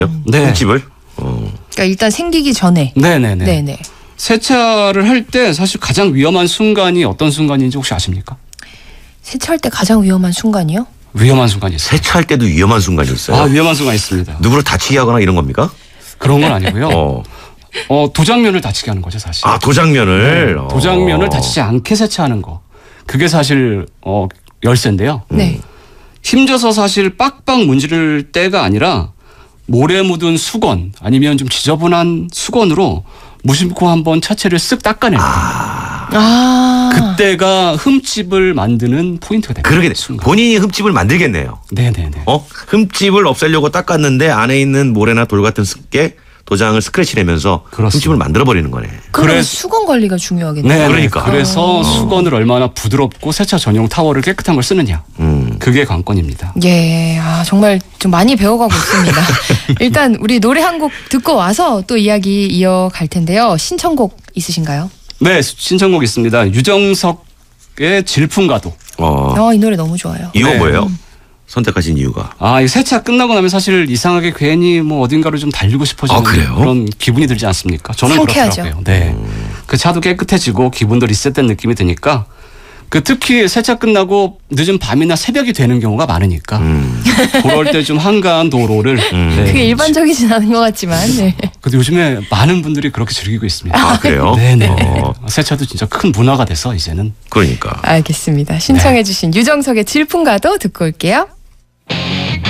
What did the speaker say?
네. 흠집을? 그러니까 일단 생기기 전에. 네네네. 네네. 세차를 할 때 사실 가장 위험한 순간이 어떤 순간인지 혹시 아십니까? 세차할 때 가장 위험한 순간이요? 위험한 순간이 있어요. 세차할 때도 위험한 순간이 있어요. 위험한 순간 있습니다. 누구를 다치게 하거나 이런 겁니까? 그런 건 아니고요. 도장면을 다치게 하는 거죠, 사실. 도장면을? 도장면을 다치지 않게 세차하는 거. 그게 사실 열쇠인데요. 네. 힘줘서 사실 빡빡 문지를 때가 아니라 모래 묻은 수건 아니면 좀 지저분한 수건으로 무심코 한번 차체를 쓱 닦아내는 그때가 흠집을 만드는 포인트가 됩니다. 그러게 본인이 흠집을 만들겠네요. 네네네. 흠집을 없애려고 닦았는데 안에 있는 모래나 돌 같은 습게 도장을 스크래치 내면서 그렇습니다. 흠집을 만들어버리는 거네. 그래서 수건 관리가 중요하겠네요. 네, 그러니까. 그래서 수건을 얼마나 부드럽고 세차 전용 타월을 깨끗한 걸 쓰느냐. 그게 관건입니다. 예, 정말 좀 많이 배워가고 있습니다. 일단 우리 노래 한 곡 듣고 와서 또 이야기 이어갈 텐데요. 신청곡 있으신가요? 네, 신청곡 있습니다. 유정석의 질풍가도. 이 노래 너무 좋아요. 이유가 네. 뭐예요? 선택하신 이유가? 이 세차 끝나고 나면 사실 이상하게 괜히 어딘가를 좀 달리고 싶어지는 그래요? 그런 기분이 들지 않습니까? 저는 상쾌하죠. 그렇더라고요. 네. 그 차도 깨끗해지고 기분도 리셋된 느낌이 드니까 특히 세차 끝나고 늦은 밤이나 새벽이 되는 경우가 많으니까 그럴 때 좀 한가한 도로를 그게 일반적이진 않은 것 같지만. 네. 근데 요즘에 많은 분들이 그렇게 즐기고 있습니다. 그래요? 네네. 세차도 진짜 큰 문화가 돼서 이제는. 그러니까. 알겠습니다. 신청해 주신 유정석의 질풍가도 듣고 올게요.